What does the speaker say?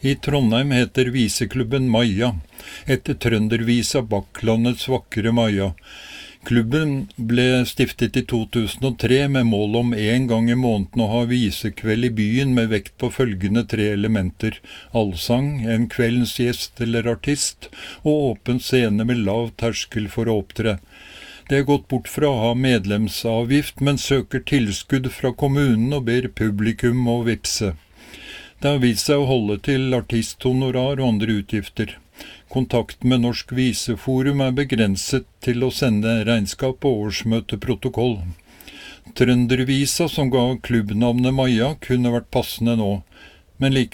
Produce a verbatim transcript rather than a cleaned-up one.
I Trondheim heter viseklubben Maja, etter trøndervisa Bakklandets vakre Maja. Klubben ble stiftet i to tusen og tre med mål om en gang i måneden å ha visekveld i byen med vekt på følgende tre elementer: allsang, en kveldens gjest eller artist, og åpen scene med lav terskel for å opptre. Det er gått bort fra å ha medlemsavgift, men søker tilskudd fra kommunen og ber publikum å vipse. Det har vist seg å holde til artisthonorar og andre utgifter. Kontakten med Norsk Viseforum er begrenset til å sende regnskap og årsmøteprotokoll. Trøndervisa, som ga klubbnavnet Maja, kunne vært passende nå, men like